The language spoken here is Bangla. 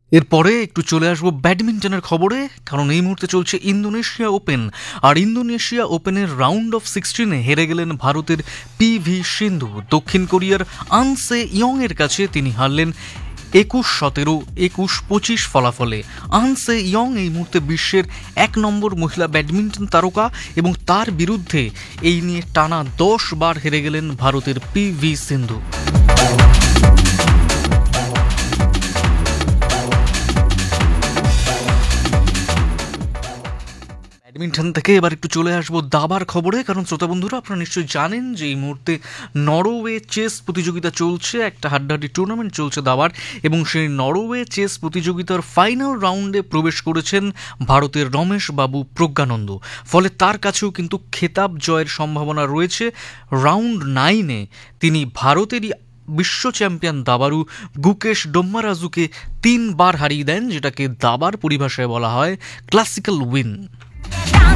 এরপরে একটু চলে আসবো ব্যাডমিন্টনের খবরে, কারণ এই মুহূর্তে চলছে ইন্দোনেশিয়া ওপেন। আর ইন্দোনেশিয়া ওপেনের রাউন্ড অফ 16-এ হেরে গেলেন ভারতের পিভি সিন্ধু। দক্ষিণ কোরিয়ার আনসে ইয়ংয়ের কাছে তিনি হারলেন 21-17, 21-25 ফলাফলে। আনসে ইয়ং এই মুহূর্তে বিশ্বের 1 নম্বর মহিলা ব্যাডমিন্টন তারকা, এবং তার বিরুদ্ধে এই নিয়ে টানা 10 বার হেরে গেলেন ভারতের পিভি সিন্ধু। ব্যাডমিন্টন থেকে এবার একটু চলে আসবো দাবার খবরে, কারণ শ্রোতা বন্ধুরা আপনারা নিশ্চয়ই জানেন যে এই মুহূর্তে নরওয়ে চেস প্রতিযোগিতা চলছে, একটা হাড্ডাহাড্ডি টুর্নামেন্ট চলছে দাবার, এবং সেই নরওয়ে চেস প্রতিযোগিতার ফাইনাল রাউন্ডে প্রবেশ করেছেন ভারতের রমেশ বাবু প্রজ্ঞানন্দ। ফলে তার কাছেও কিন্তু খেতাব জয়ের সম্ভাবনা রয়েছে। রাউন্ড 9-এ তিনি ভারতেরই বিশ্ব চ্যাম্পিয়ন দাবারু গুকেশ ডোম্মারাজুকে 3 বার হারিয়ে দেন, যেটাকে দাবার পরিভাষায় বলা হয় ক্লাসিক্যাল উইন।